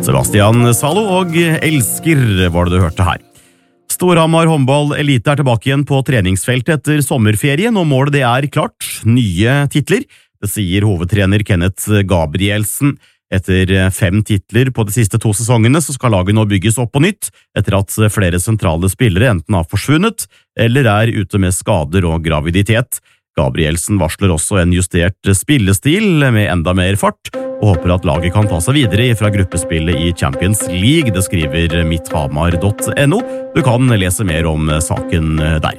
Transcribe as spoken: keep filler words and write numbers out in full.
Sebastian Zalo og Elsker var det du hørte her. Storhamar håndball elite er tilbake igjen på treningsfeltet etter sommerferien, og målet det er klart, nye titler. Det sier hovedtrener Kenneth Gabrielsen. Etter fem titler på de siste to sesongene så skal laget nå bygges opp på nytt, etter at flere sentrale spillere enten har forsvunnet eller er ute med skader og graviditet. Gabrielsen varsler også en justert spillestil med enda mer fart, og håper at laget kan ta seg videre fra gruppespillet i Champions League. Det skriver midthamar punktum no. Du kan lese mer om saken der.